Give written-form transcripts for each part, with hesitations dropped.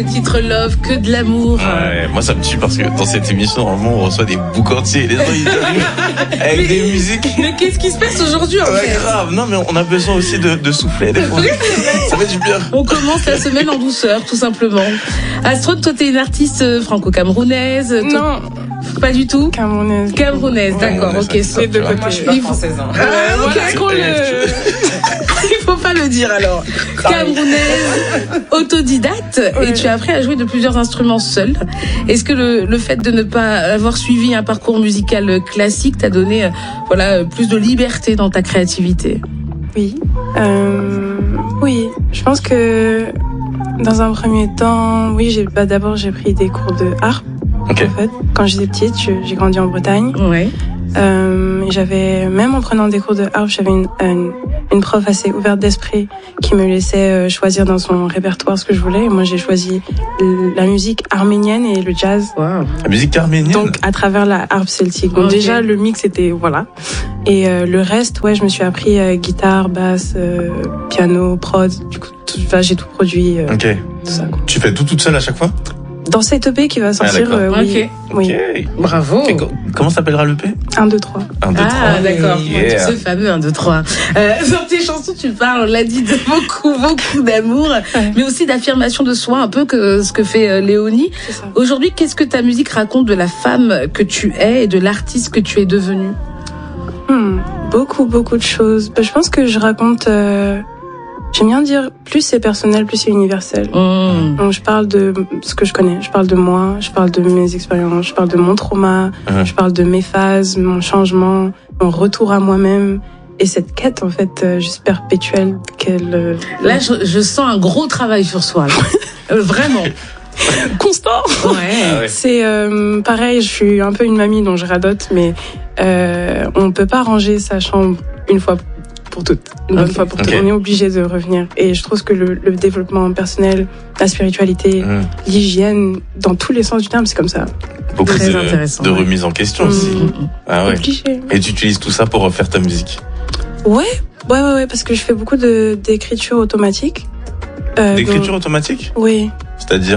Titre Love, que de l'amour. Ouais, moi ça me tue parce que dans cette émission, normalement, on reçoit des boucs entiers. Les gens, ils arrivent avec des musiques. Mais qu'est-ce qui se passe aujourd'hui en fait? Grave, non mais on a besoin aussi de souffler des fois. Ça fait du bien. On commence la semaine en douceur, tout simplement. Astrode, toi t'es une artiste franco-camerounaise. Non. Pas du tout. Camerounaise, d'accord, ok. C'est de côté. Moi, je suis pas française. Hein. Il faut pas le dire alors. Camerounaise, autodidacte, et tu as appris à jouer de plusieurs instruments seule. Est-ce que le fait de ne pas avoir suivi un parcours musical classique t'a donné plus de liberté dans ta créativité? Oui. Oui. Je pense que dans un premier temps, oui, d'abord j'ai pris des cours de harpe. Okay. En fait, quand j'étais petite, j'ai grandi en Bretagne. Ouais. J'avais, même en prenant des cours de harpe, j'avais une prof assez ouverte d'esprit qui me laissait choisir dans son répertoire ce que je voulais. Et moi, j'ai choisi la musique arménienne et le jazz. Wow. La musique arménienne. Donc, à travers la harpe celtique. Donc, déjà, le mix était, voilà. Et le reste, ouais, je me suis appris guitare, basse, piano, prod. Du coup, j'ai tout produit. Ok. Tout ça, quoi. Tu fais tout toute seule à chaque fois? Dans cet EP qui va sortir, oui. Oui. Okay. Bravo. Comment s'appellera l'EP? 1, 2, 3. 1, 2, 3. Ah, d'accord. Yeah. Ce fameux 1, 2, 3. Dans tes chansons, tu parles, on l'a dit, de beaucoup d'amour, mais aussi d'affirmation de soi, un peu que ce que fait Léonie. Aujourd'hui, qu'est-ce que ta musique raconte de la femme que tu es et de l'artiste que tu es devenue? Beaucoup de choses. Je pense que je raconte... J'aime bien dire, plus c'est personnel, plus c'est universel. Donc je parle de ce que je connais, je parle de moi, je parle de mes expériences, je parle de mon trauma, je parle de mes phases, mon changement, mon retour à moi-même. Et cette quête, en fait, juste perpétuelle qu'elle... Là, je sens un gros travail sur soi, là. Vraiment. Constant. Ouais. C'est pareil, je suis un peu une mamie dont je radote, mais on peut pas ranger sa chambre une fois pour toutes, une bonne fois pour toutes. On est obligé de revenir. Et je trouve que le développement personnel, la spiritualité, l'hygiène, dans tous les sens du terme, c'est comme ça. Beaucoup de remise en question aussi. Ah ouais. Obligé. Et tu utilises tout ça pour refaire ta musique? Ouais, parce que je fais beaucoup d'écriture automatique. D'écriture automatique? Oui. C'est-à-dire?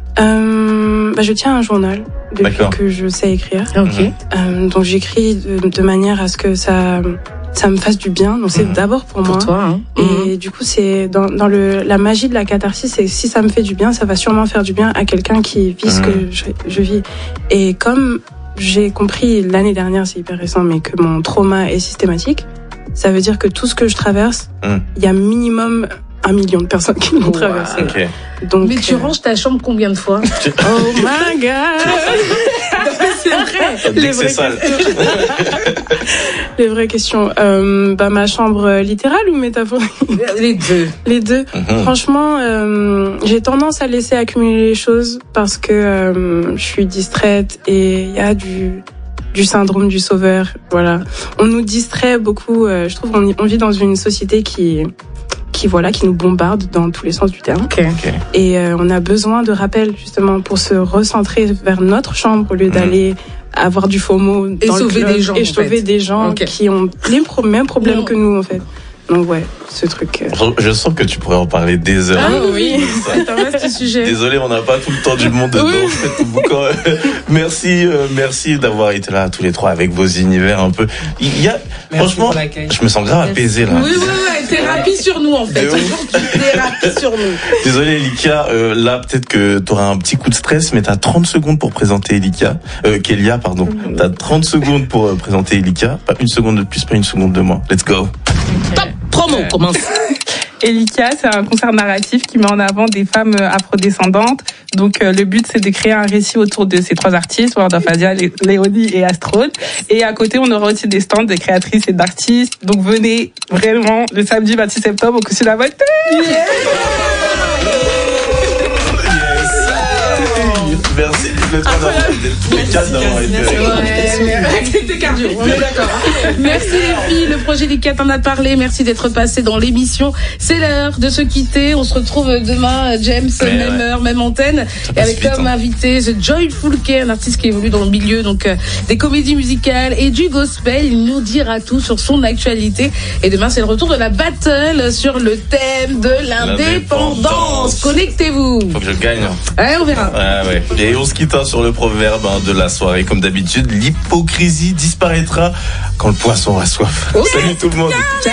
Je tiens un journal depuis que je sais écrire. Donc j'écris de manière à ce que ça me fasse du bien. Donc c'est d'abord pour moi. Toi, hein. Et du coup, c'est dans la magie de la catharsis, c'est si ça me fait du bien, ça va sûrement faire du bien à quelqu'un qui vit ce que je vis. Et comme j'ai compris l'année dernière, c'est hyper récent, mais que mon trauma est systématique, ça veut dire que tout ce que je traverse, il y a minimum 1 million de personnes qui l'ont traversé. Okay. Donc, mais tu ranges ta chambre combien de fois? Oh my god! C'est vrai. Dès que c'est sale. Les vraies questions. Ma chambre littérale ou métaphorique? Les deux. Franchement, j'ai tendance à laisser accumuler les choses parce que je suis distraite et il y a du syndrome du sauveur. Voilà. On nous distrait beaucoup. Je trouve qu'on vit dans une société qui nous bombarde dans tous les sens du terme. Et on a besoin de rappels justement pour se recentrer vers notre chambre au lieu d'aller avoir du FOMO dans le club et sauver des gens qui ont les mêmes problèmes que nous en fait. Donc ouais, ce truc. Je sens que tu pourrais en parler des heures. Ah oui, c'est un vaste sujet. Désolé, on n'a pas tout le temps du monde dedans. Merci d'avoir été là tous les trois avec vos univers un peu. Franchement, je me sens grave apaisé là. Oui, thérapie sur nous en fait. Thérapie sur nous. Désolé Elika, là peut-être que t'auras un petit coup de stress, mais t'as 30 secondes pour présenter Kélia, pardon. T'as 30 secondes pour présenter Elika. Pas une seconde de plus, pas une seconde de moins. Let's go. Top promo, commence. Elika, c'est un concert narratif qui met en avant des femmes afrodescendantes. Donc le but, c'est de créer un récit autour de ces 3 artistes, World of Asia, Léonie et Astrode. Et à côté, on aura aussi des stands de créatrices et d'artistes. Donc venez vraiment le samedi 26 septembre au Coussu la Voltaire. Merci. tous les trois tous les quatre d'avoir été. On est d'accord. Merci les filles, le projet Likia t'en a parlé. Merci d'être passé dans l'émission. C'est l'heure de se quitter. On se retrouve demain, James, même heure, même antenne. Et avec comme invité The Joyful K, un artiste qui évolue dans le milieu donc des comédies musicales et du gospel. Il nous dira tout sur son actualité. Et demain, c'est le retour de la battle sur le thème de l'indépendance. Connectez-vous. Faut que je gagne. Ouais, on verra. Ouais. Et on se quitte sur le proverbe de la soirée. Comme d'habitude, l'hypocrisie disparaîtra quand le poisson a soif. Salut tout le monde.